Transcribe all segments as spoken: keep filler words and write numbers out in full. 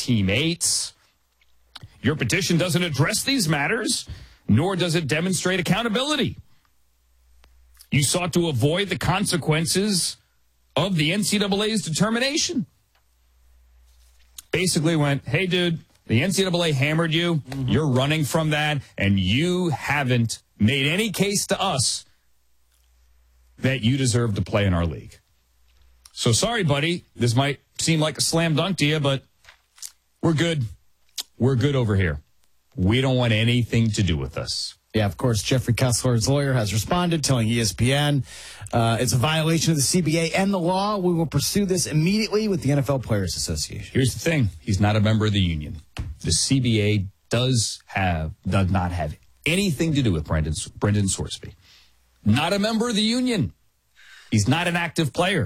teammates. Your petition doesn't address these matters, nor does it demonstrate accountability. You sought to avoid the consequences of the N C double A's determination. Basically went, hey, dude, the N C double A hammered you. Mm-hmm. You're running from that, and you haven't made any case to us that you deserve to play in our league. So sorry, buddy. This might seem like a slam dunk to you, but we're good. We're good over here. We don't want anything to do with us. Yeah, of course, Jeffrey Kessler's lawyer has responded, telling E S P N uh, it's a violation of the C B A and the law. We will pursue this immediately with the N F L Players Association. Here's the thing. He's not a member of the union. The C B A does have, does not have anything to do with Brendan, Brendan Sorsby. Not a member of the union. He's not an active player.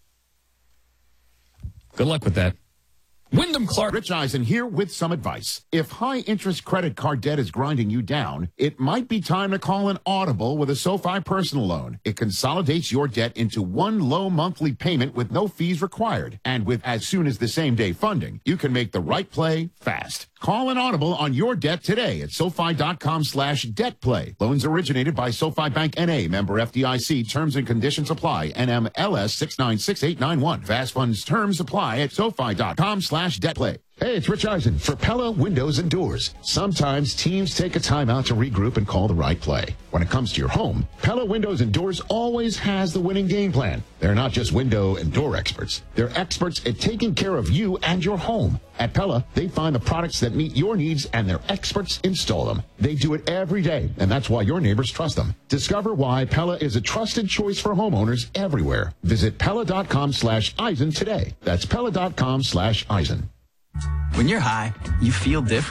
Good luck with that. Wyndham Clark. Rich Eisen here with some advice. If high-interest credit card debt is grinding you down, it might be time to call an Audible with a SoFi personal loan. It consolidates your debt into one low monthly payment with no fees required. And with as soon as the same day funding, you can make the right play fast. Call an Audible on your debt today at SoFi.com slash debt play. Loans originated by SoFi Bank N A, member F D I C. Terms and conditions apply. N M L S six nine six eight nine one. Fast funds terms apply at SoFi.com slash debt play. Hey, it's Rich Eisen for Pella Windows and Doors. Sometimes teams take a time out to regroup and call the right play. When it comes to your home, Pella Windows and Doors always has the winning game plan. They're not just window and door experts. They're experts at taking care of you and your home. At Pella, they find the products that meet your needs and their experts install them. They do it every day, and that's why your neighbors trust them. Discover why Pella is a trusted choice for homeowners everywhere. Visit Pella.com slash Eisen today. That's Pella.com slash Eisen. When you're high, you feel different.